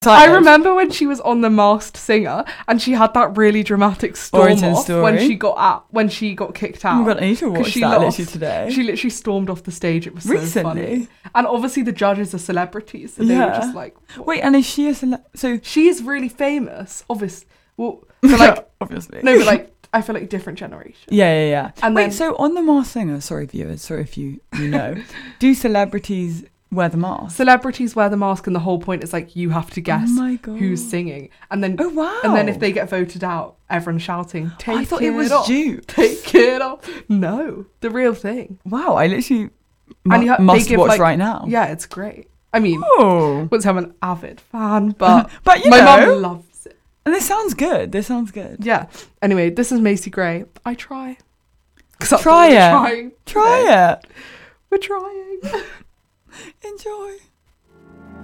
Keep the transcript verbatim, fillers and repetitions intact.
I remember when she was on The Masked Singer and she had that really dramatic storm Origin off story. when she got out, when she got kicked out. Oh my god, I need to watch she that lost. literally today. She literally stormed off the stage. It was so Recently? funny. And obviously the judges are celebrities, so they Yeah. were just like, what? Wait, and is she a cele- so She is really famous, obviously. Well, so like, obviously. no, but like, I feel like different generation. Yeah, yeah, yeah. And Wait, then- so on The Masked Singer, sorry viewers, sorry if you you know, do celebrities wear the mask? Celebrities wear the mask, and the whole point is like you have to guess Oh my god. who's singing, and then Oh wow. and then if they get voted out, everyone's shouting, "Take I thought it it was off, duped. take it off." No, the real thing. Wow, I literally mu- And you ha- they must give, watch like- right now. Yeah, it's great. I mean, Oh. once I'm an avid fan, but But you my know, mum loves it. and this sounds good. This sounds good. Yeah. Anyway, this is Macy Gray. I try. 'Cause that's Try what we're it. trying Try today. it. We're trying. Enjoy.